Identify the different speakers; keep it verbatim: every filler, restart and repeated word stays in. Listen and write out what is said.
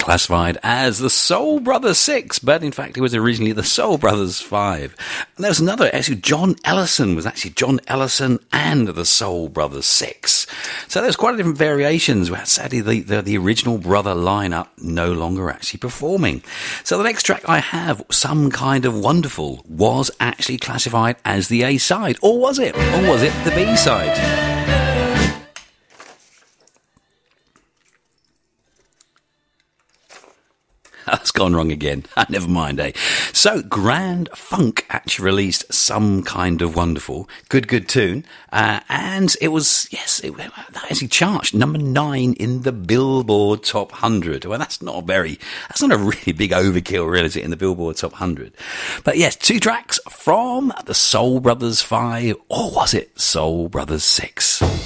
Speaker 1: classified as the Soul Brothers six, but in fact it was originally the Soul Brothers five. And there was another, actually John Ellison was actually John Ellison and the Soul Brothers six. So there's quite a different variations where sadly the, the, the original brother lineup no longer actually performing. So the next track I have, Some Kind of Wonderful, was actually classified as the A-side, or was it? Or was it the B-side? That's gone wrong again. Never mind, eh? So, Grand Funk actually released Some Kind of Wonderful. Good, good tune. Uh, and it was, yes, it that actually charged number nine in the Billboard Top one hundred. Well, that's not a very, that's not a really big overkill, really, is it, in the Billboard Top one hundred. But yes, two tracks from the Soul Brothers five, or was it Soul Brothers six?